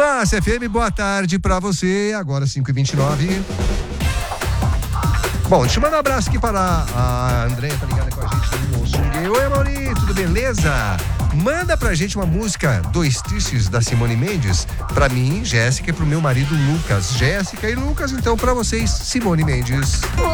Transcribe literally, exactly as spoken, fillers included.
Márcia F M, boa tarde pra você. Agora cinco e vinte e nove. Bom, deixa eu mandar um abraço aqui para a Andréia, tá ligada com a gente no Monsungue. Oi, Amaury, tudo beleza? Manda pra gente uma música, Dois Tristes, da Simone Mendes, pra mim, Jéssica, e pro meu marido Lucas. Jéssica e Lucas, então pra vocês, Simone Mendes.